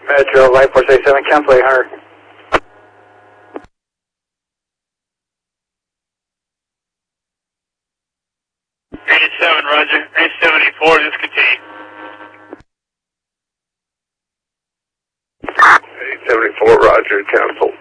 Metro, Light Force 87, cancel 800. 87, roger. 874, discontinue. 874, roger, cancel.